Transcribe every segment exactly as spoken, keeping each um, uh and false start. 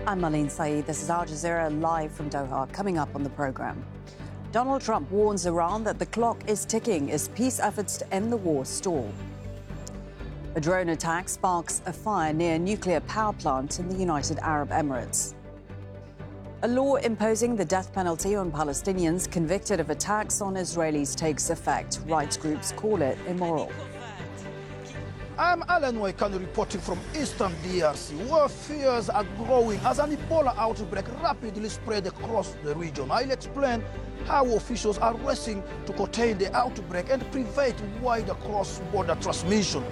I'm Marlene Saeed. This is Al Jazeera live from Doha. Coming up on the programme, Donald Trump warns Iran that the clock is ticking as peace efforts to end the war stall. A drone attack sparks a fire near a nuclear power plant in the United Arab Emirates. A law imposing the death penalty on Palestinians convicted of attacks on Israelis takes effect. Rights groups call it immoral. I'm Alan Waikani reporting from Eastern D R C, where fears are growing as an Ebola outbreak rapidly spread across the region. I'll explain how officials are racing to contain the outbreak and prevent wider cross-border transmission.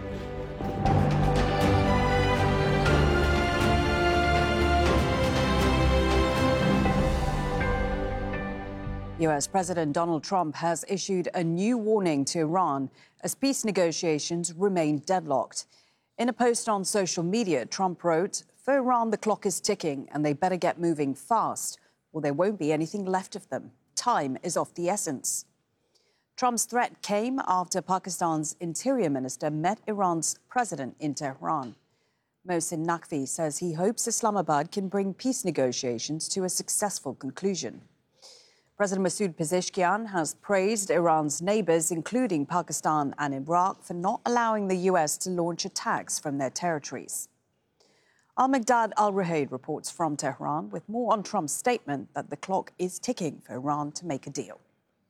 U S President Donald Trump has issued a new warning to Iran as peace negotiations remain deadlocked. In a post on social media, Trump wrote, "For Iran, the clock is ticking and they better get moving fast or there won't be anything left of them. Time is of the essence." Trump's threat came after Pakistan's Interior Minister met Iran's president in Tehran. Mohsin Naqvi says he hopes Islamabad can bring peace negotiations to a successful conclusion. President Masoud Pezeshkian has praised Iran's neighbours, including Pakistan and Iraq, for not allowing the U S to launch attacks from their territories. Al-Migdad Al-Ruhayd reports from Tehran with more on Trump's statement that the clock is ticking for Iran to make a deal.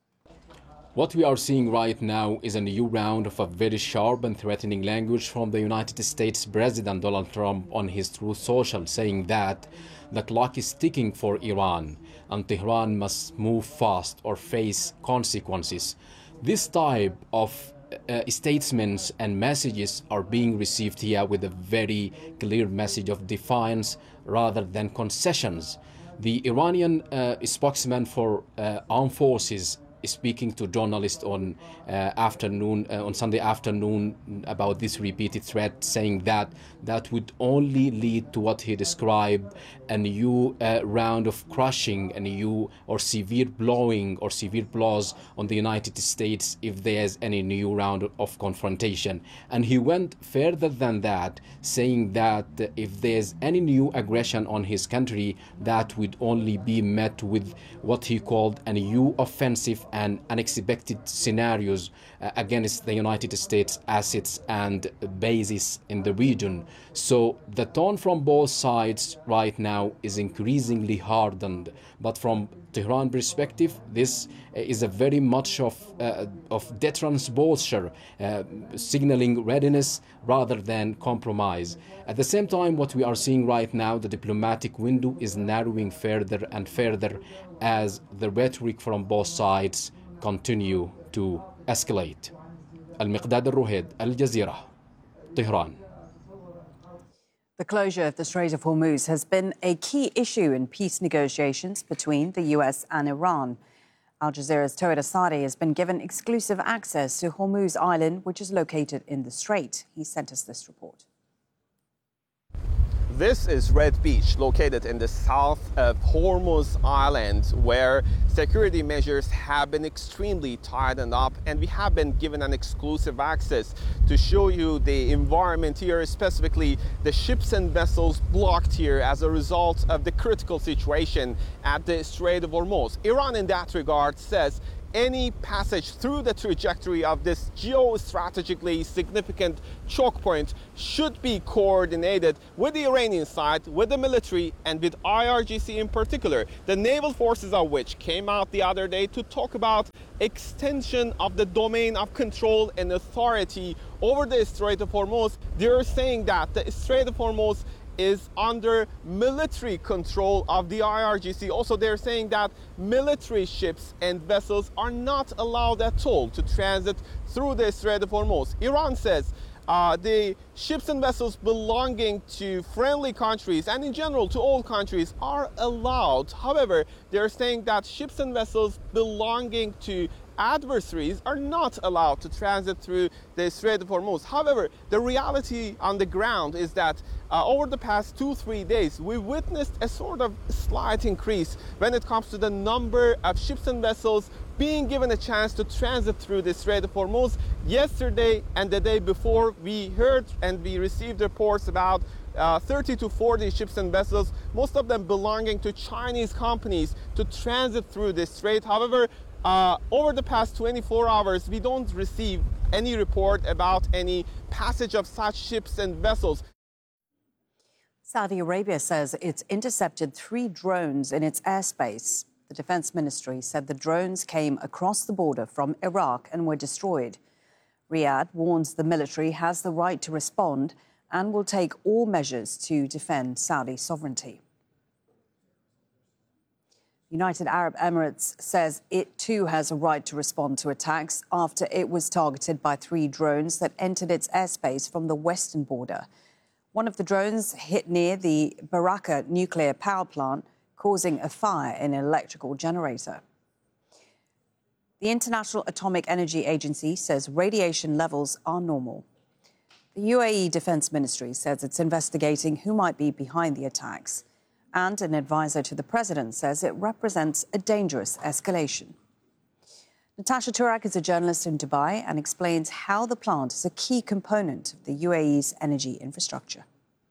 What we are seeing right now is a new round of a very sharp and threatening language from the United States President Donald Trump on his Truth Social, saying that the clock is ticking for Iran and Tehran must move fast or face consequences. This type of uh, statements and messages are being received here with a very clear message of defiance rather than concessions. The Iranian uh, spokesman for uh, armed forces speaking to journalists on uh, afternoon uh, on Sunday afternoon about this repeated threat, saying that that would only lead to what he described a new uh, round of crushing, a new or severe blowing or severe blows on the United States if there's any new round of confrontation. And he went further than that, saying that if there's any new aggression on his country, that would only be met with what he called a new offensive and unexpected scenarios uh, against the United States assets and bases in the region. So the tone from both sides right now is increasingly hardened. But from Tehran perspective, this is a very much of uh, of deterrence posture, uh, signaling readiness rather than compromise. At the same time, what we are seeing right now, the diplomatic window is narrowing further and further as the rhetoric from both sides continue to escalate. Al-Migdad Al-Ruhayd, Al Jazeera, Tehran. The closure of the Strait of Hormuz has been a key issue in peace negotiations between the U S and Iran. Al Jazeera's Tawhid Asadi has been given exclusive access to Hormuz Island, which is located in the strait. He sent us this report. This is Red Beach, located in the south of Hormuz Island, where security measures have been extremely tightened up, and we have been given an exclusive access to show you the environment here, specifically the ships and vessels blocked here as a result of the critical situation at the Strait of Hormuz. Iran, in that regard, says any passage through the trajectory of this geostrategically significant choke point should be coordinated with the Iranian side, with the military, and with I R G C in particular, the naval forces of which came out the other day to talk about extension of the domain of control and authority over the Strait of Hormuz. They're saying that the Strait of Hormuz is under military control of the I R G C. Also, they're saying that military ships and vessels are not allowed at all to transit through the Strait of Hormuz. Iran says uh, the ships and vessels belonging to friendly countries and in general to all countries are allowed. However, they're saying that ships and vessels belonging to adversaries are not allowed to transit through the Strait of Hormuz. However, the reality on the ground is that uh, over the past two, three days, we witnessed a sort of slight increase when it comes to the number of ships and vessels being given a chance to transit through the Strait of Hormuz. Yesterday and the day before, we heard and we received reports about uh, thirty to forty ships and vessels, most of them belonging to Chinese companies, to transit through this strait. However, uh, over the past twenty-four hours, we don't receive any report about any passage of such ships and vessels. Saudi Arabia says it's intercepted three drones in its airspace. The Defense Ministry said the drones came across the border from Iraq and were destroyed. Riyadh warns the military has the right to respond and will take all measures to defend Saudi sovereignty. United Arab Emirates says it too has a right to respond to attacks after it was targeted by three drones that entered its airspace from the western border. One of the drones hit near the Barakah nuclear power plant, causing a fire in an electrical generator. The International Atomic Energy Agency says radiation levels are normal. The U A E Defense Ministry says it's investigating who might be behind the attacks. And an advisor to the president says it represents a dangerous escalation. Natasha Turak is a journalist in Dubai and explains how the plant is a key component of the U A E's energy infrastructure.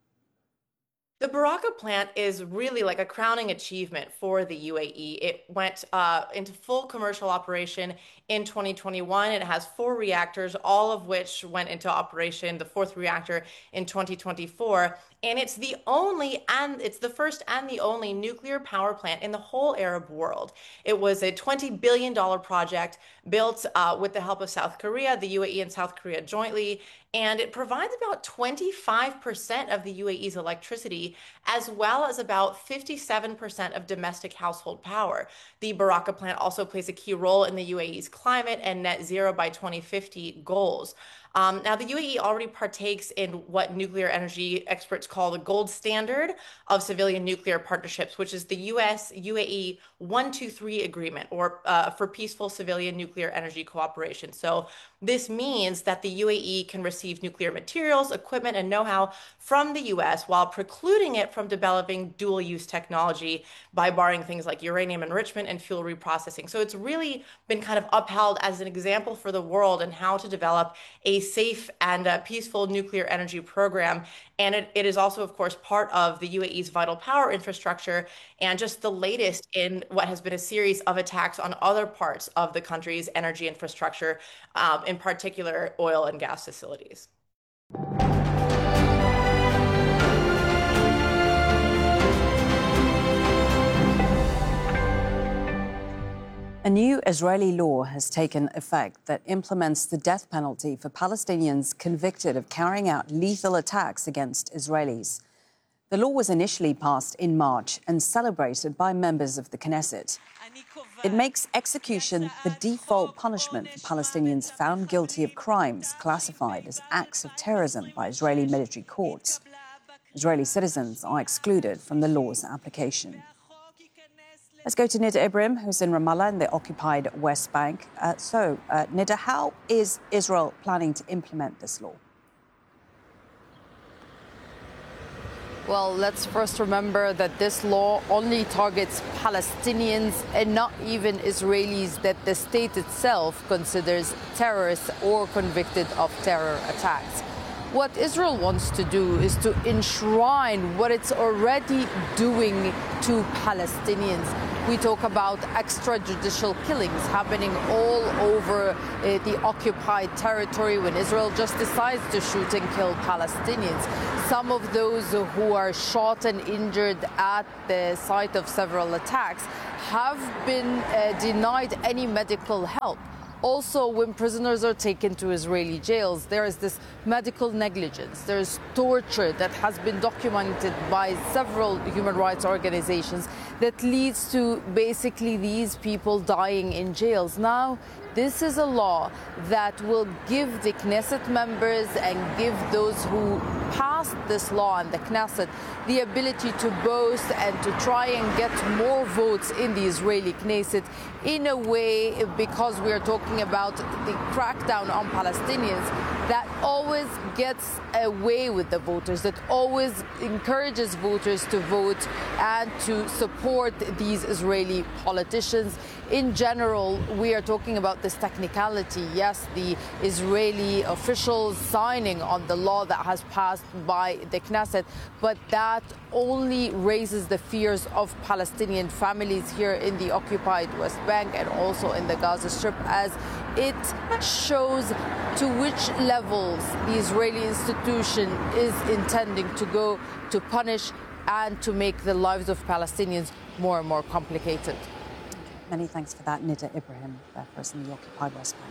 The Barakah plant is really like a crowning achievement for the U A E. It went uh, into full commercial operation in twenty twenty-one. It has four reactors, all of which went into operation, the fourth reactor in twenty twenty-four. And it's the only, and it's the first and the only nuclear power plant in the whole Arab world. It was a twenty billion dollars project built uh, with the help of South Korea, the U A E and South Korea jointly, and it provides about twenty-five percent of the U A E's electricity, as well as about fifty-seven percent of domestic household power. The Barakah plant also plays a key role in the U A E's climate and net zero by twenty fifty goals. Um, now, the U A E already partakes in what nuclear energy experts call the gold standard of civilian nuclear partnerships, which is the U S U A E one two three agreement, or uh, for peaceful civilian nuclear energy cooperation. So this means that the U A E can receive nuclear materials, equipment, and know-how from the U S while precluding it from developing dual-use technology by barring things like uranium enrichment and fuel reprocessing. So it's really been kind of upheld as an example for the world in how to develop a safe and uh, peaceful nuclear energy program. And it, it is also, of course, part of the U A E's vital power infrastructure, and just the latest in what has been a series of attacks on other parts of the country's energy infrastructure, um, in particular oil and gas facilities. A new Israeli law has taken effect that implements the death penalty for Palestinians convicted of carrying out lethal attacks against Israelis. The law was initially passed in March and celebrated by members of the Knesset. It makes execution the default punishment for Palestinians found guilty of crimes classified as acts of terrorism by Israeli military courts. Israeli citizens are excluded from the law's application. Let's go to Nida Ibrahim, who's in Ramallah in the occupied West Bank. Uh, so, uh, Nida, how is Israel planning to implement this law? Well, let's first remember that this law only targets Palestinians and not even Israelis that the state itself considers terrorists or convicted of terror attacks. What Israel wants to do is to enshrine what it's already doing to Palestinians. We talk about extrajudicial killings happening all over uh, the occupied territory when Israel just decides to shoot and kill Palestinians. Some of those who are shot and injured at the site of several attacks have been uh, denied any medical help. Also, when prisoners are taken to Israeli jails, there is this medical negligence. There is torture that has been documented by several human rights organizations that leads to basically these people dying in jails. Now, this is a law that will give the Knesset members and give those who passed this law in the Knesset the ability to boast and to try and get more votes in the Israeli Knesset in a way, because we are talking about the crackdown on Palestinians, that always gets away with the voters, that always encourages voters to vote and to support these Israeli politicians. In general, we are talking about this technicality. Yes, the Israeli officials signing on the law that has passed by the Knesset, but that only raises the fears of Palestinian families here in the occupied West Bank and also in the Gaza Strip, as it shows to which levels the Israeli institution is intending to go to punish and to make the lives of Palestinians more and more complicated. Many thanks for that, Nida Ibrahim, there for us in the occupied West Bank.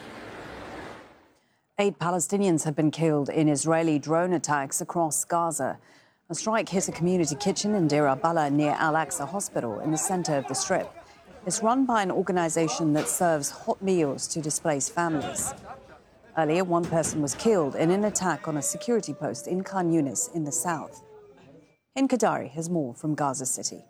Eight Palestinians have been killed in Israeli drone attacks across Gaza. A strike hit a community kitchen in Deir al-Balah near Al-Aqsa Hospital in the centre of the Strip. It's run by an organisation that serves hot meals to displaced families. Earlier, one person was killed in an attack on a security post in Khan Yunis in the south. Hind Qadari has more from Gaza City.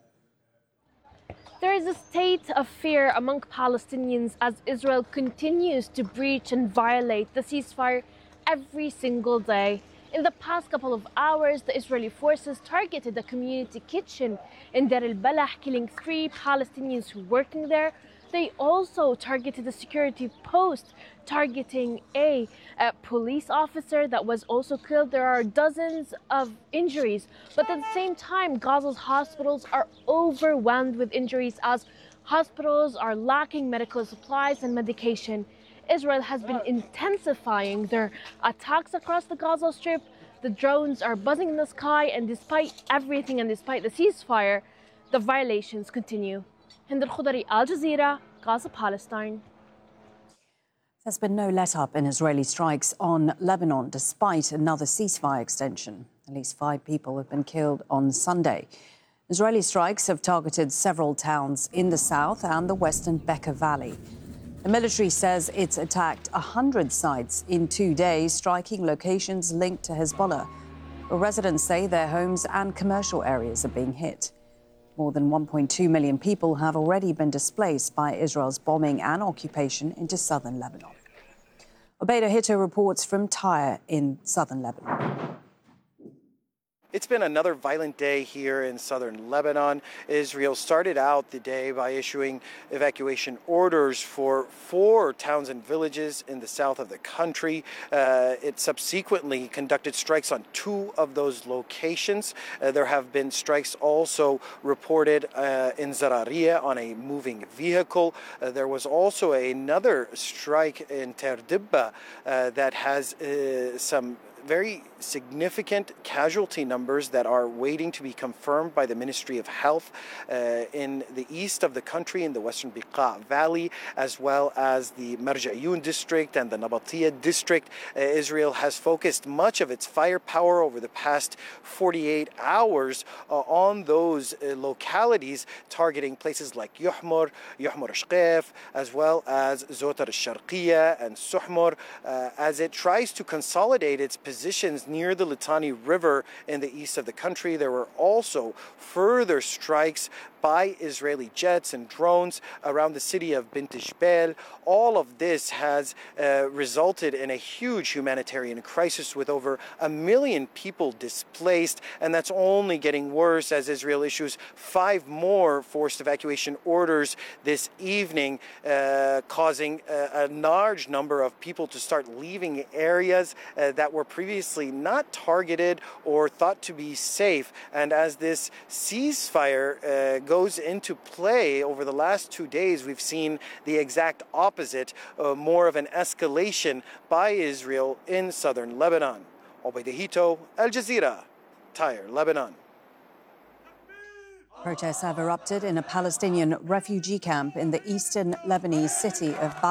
There is a state of fear among Palestinians as Israel continues to breach and violate the ceasefire every single day. In the past couple of hours, the Israeli forces targeted a community kitchen in Deir al-Balah, killing three Palestinians who were working there. They also targeted a security post, targeting a, a police officer that was also killed. There are dozens of injuries, but at the same time, Gaza's hospitals are overwhelmed with injuries as hospitals are lacking medical supplies and medication. Israel has been intensifying their attacks across the Gaza Strip. The drones are buzzing in the sky, and despite everything and despite the ceasefire, the violations continue. Hind Qadari, Al Jazeera, Gaza, Palestine. There's been no let-up in Israeli strikes on Lebanon despite another ceasefire extension. At least five people have been killed on Sunday. Israeli strikes have targeted several towns in the south and the western Bekaa Valley. The military says it's attacked one hundred sites in two days, striking locations linked to Hezbollah. But residents say their homes and commercial areas are being hit. More than one point two million people have already been displaced by Israel's bombing and occupation into southern Lebanon. Obeida Hito reports from Tyre in southern Lebanon. It's been another violent day here in southern Lebanon. Israel started out the day by issuing evacuation orders for four towns and villages in the south of the country. Uh, it subsequently conducted strikes on two of those locations. Uh, there have been strikes also reported uh, in Zararia on a moving vehicle. Uh, there was also another strike in Terdibba uh, that has uh, some very significant casualty numbers that are waiting to be confirmed by the Ministry of Health uh, in the east of the country, in the western Bekaa Valley, as well as the Marja'iyun district and the Nabatiyah district. Uh, Israel has focused much of its firepower over the past forty-eight hours uh, on those uh, localities, targeting places like Yuhmur, Yuhmur Ashqef, as well as Zotar al-Sharqiyya and Suhmur, uh, as it tries to consolidate its positions near the Litani River in the east of the country. There were also further strikes by Israeli jets and drones around the city of Bint Jbeil. All of this has uh, resulted in a huge humanitarian crisis with over a million people displaced, and that's only getting worse as Israel issues five more forced evacuation orders this evening, uh, causing a, a large number of people to start leaving areas uh, that were previously not targeted or thought to be safe. And as this ceasefire uh, goes into play over the last two days, we've seen the exact opposite, uh, more of an escalation by Israel in southern Lebanon. Obeida Hito, Al Jazeera, Tyre, Lebanon. Protests have erupted in a Palestinian refugee camp in the eastern Lebanese city of Ba